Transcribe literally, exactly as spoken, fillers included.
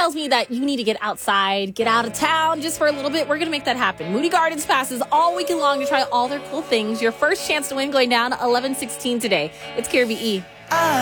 tells me that you need to get outside, get out of town just for a little bit. We're going to make that happen. Moody Gardens passes all weekend long to try all their cool things. Your first chance to win going down eleven sixteen today. It's K R V E.